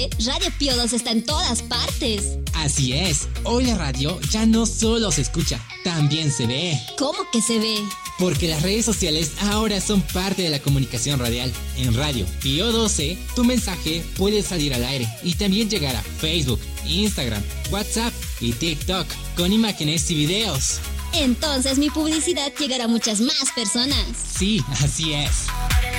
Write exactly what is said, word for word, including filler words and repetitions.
Radio Pío dos está en todas partes. Así es, hoy la radio ya no solo se escucha, también se ve. ¿Cómo que se ve? Porque las redes sociales ahora son parte de la comunicación radial. En Radio Pío doce, tu mensaje puede salir al aire y también llegar a Facebook, Instagram, WhatsApp y TikTok con imágenes y videos. Entonces mi publicidad llegará a muchas más personas. Sí, así es.